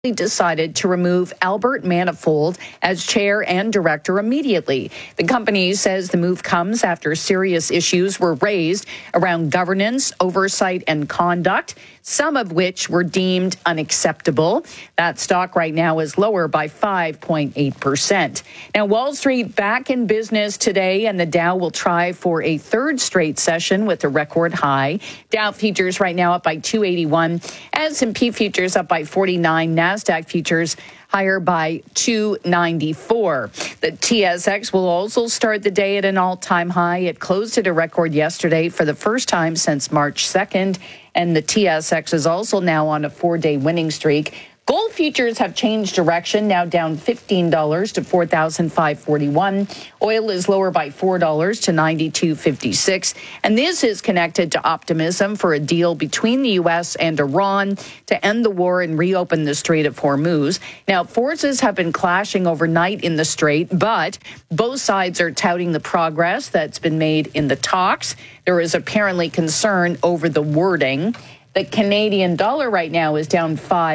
decided to remove Albert Manifold as chair and director immediately. The company says the move comes after serious issues were raised around governance, oversight, and conduct, some of which were deemed unacceptable. That stock right now is lower by 5.8%. Now, Wall Street back in business today, and the Dow will try for a third straight session with a record high. Dow futures right now up by 281, S&P futures up by 49, NASDAQ futures higher by 294. The TSX will also start the day at an all-time high. It closed at a record yesterday for the first time since March 2nd, and the TSX is also now on a 4-day winning streak. Gold futures have changed direction, now down $15 to $4,541. Oil is lower by $4 to $92.56. And this is connected to optimism for a deal between the U.S. and Iran to end the war and reopen the Strait of Hormuz. Now, forces have been clashing overnight in the Strait, but both sides are touting the progress that's been made in the talks. There is apparently concern over the wording. The Canadian dollar right now is down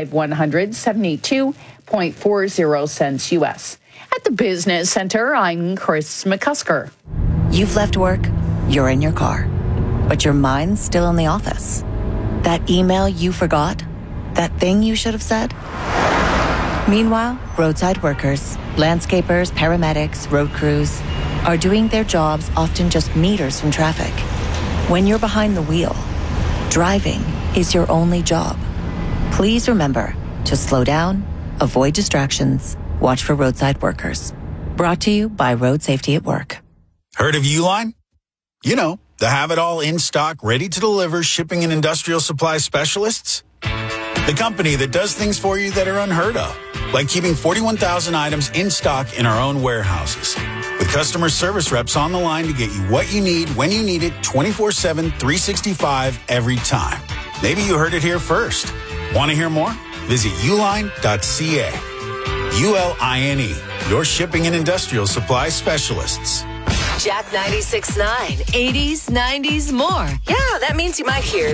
72.40 cents U.S. At the Business Center, I'm Chris McCusker. You've left work, you're in your car, but your mind's still in the office. That email you forgot? That thing you should have said? Meanwhile, roadside workers, landscapers, paramedics, road crews are doing their jobs often just meters from traffic. When you're behind the wheel, driving is your only job. Please remember to slow down, avoid distractions, watch for roadside workers. Brought to you by Road Safety at Work. Heard of Uline? You know, the have-it-all in-stock, ready-to-deliver shipping and industrial supply specialists. The company that does things for you that are unheard of, like keeping 41,000 items in stock in our own warehouses. With customer service reps on the line to get you what you need, when you need it, 24/7, 365, every time. Maybe you heard it here first. Want to hear more? Visit uline.ca. ULINE, your shipping and industrial supply specialists. Jack 96.9, 80s, 90s, more. Yeah, that means you might hear